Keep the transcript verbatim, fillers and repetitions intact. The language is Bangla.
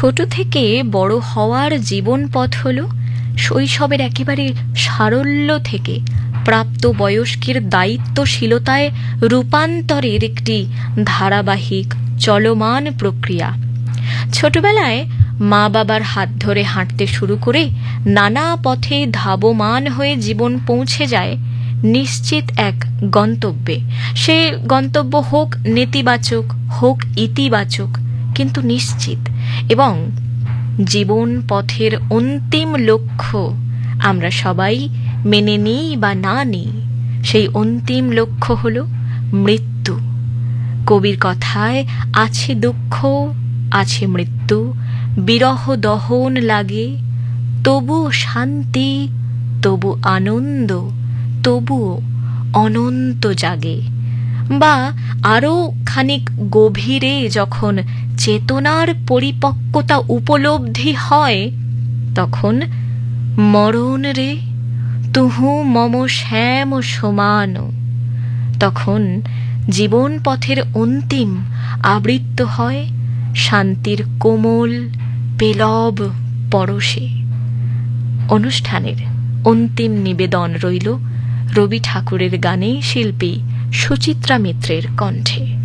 ছোট থেকে বড় হওয়ার জীবন পথ হল শৈশবের একেবারে সারল্য থেকে প্রাপ্ত বয়স্কের দায়িত্বশীলতায় রূপান্তরের একটি ধারাবাহিক চলমান প্রক্রিয়া। ছোটবেলায় মা বাবার হাত ধরে হাঁটতে শুরু করে নানা পথে ধাবমান হয়ে জীবন পৌঁছে যায় নিশ্চিত এক গন্তব্যে। সে গন্তব্য হোক নেতিবাচক হোক ইতিবাচক, কিন্তু নিশ্চিত। এবং জীবন পথের অন্তিম লক্ষ্য আমরা সবাই মেনে নিই বা না নিই, সেই অন্তিম লক্ষ্য হল মৃত্যু। কবির কথায় আছে দুঃখ আছে মৃত্যু, বিরহ দহন লাগে, তবু শান্তি তবু আনন্দ, তবুও অনন্ত জাগে। বা আরও খানিক গভীরে যখন চেতনার পরিপক্কতা উপলব্ধি হয়, তখন মরণ রে তুহু মম শ্যাম সমান, তখন জীবন পথের অন্তিম আবৃত্ত হয় শান্তির কোমল পেলব পরশে। অনুষ্ঠানের অন্তিম নিবেদন রইল রবি ঠাকুরের গানে শিল্পী সুচিত্রা মিত্রের কণ্ঠে।